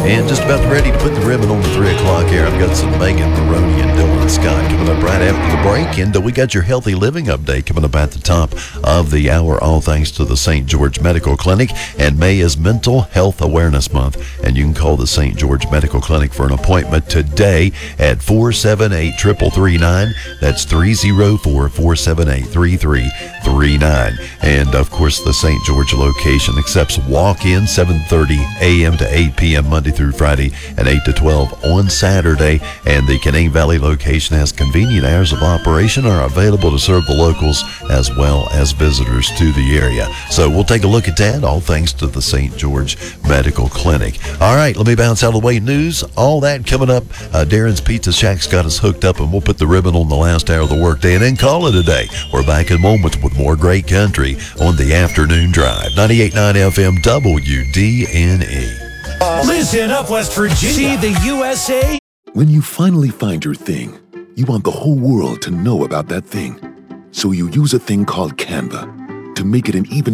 And just about ready to put the ribbon on the 3 o'clock here. I've got some Megan Maroney and Dylan Scott coming up right after the break. And we got your healthy living update coming up at the top of the hour, all thanks to the St. George Medical Clinic. And May is Mental Health Awareness Month. And you can call the St. George Medical Clinic for an appointment today at 478-3339. That's 304-478-3339. And, of course, the St. George location accepts walk-in 7:30 a.m. to 8 p.m. Monday through Friday and 8 to 12 on Saturday. And the Canaan Valley location has convenient hours of operation, are available to serve the locals as well as visitors to the area. So we'll take a look at that, all thanks to the St. George Medical Clinic. All right, let me bounce out of the way. News, all that coming up. Darren's Pizza Shack's got us hooked up, and we'll put the ribbon on the last hour of the workday and then call it a day. We're back in moments with more great country on the Afternoon Drive. 98.9 FM WDNE. Listen up, West Virginia. See the USA. When you finally find your thing, you want the whole world to know about that thing. So you use a thing called Canva to make it an even